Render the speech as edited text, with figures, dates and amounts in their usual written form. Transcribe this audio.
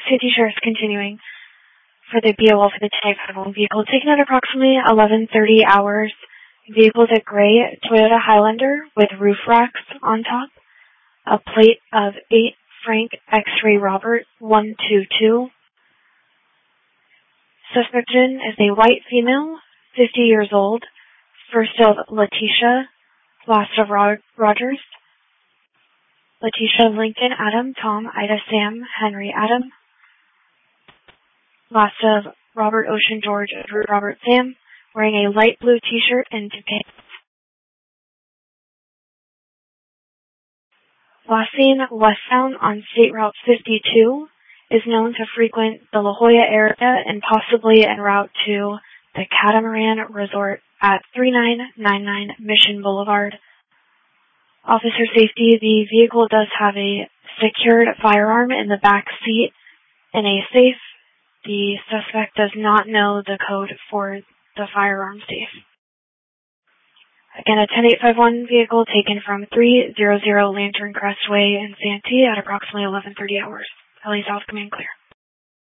Safety Sheriff's continuing for the BOL for the 1051 vehicle. Taken at approximately 11:30 hours. Vehicle is a gray Toyota Highlander with roof racks on top. A plate of 8 Frank X-Ray Robert 122. Suspect is a white female, 50 years old. First of Letitia, last of Rogers. Letitia Lincoln Adam, Tom Ida Sam Henry Adam. Last of Robert Ocean George Edward Robert Sam, wearing a light blue t-shirt and pants. Last seen westbound on State Route 52, is known to frequent the La Jolla area and possibly en route to the Catamaran Resort at 3999 Mission Boulevard. Officer safety, the vehicle does have a secured firearm in the back seat in a safe. The suspect does not know the code for the firearm safe. Again, a 10851 vehicle taken from 300 Lantern Crest Way in Santee at approximately 11:30 hours. LA South Command clear.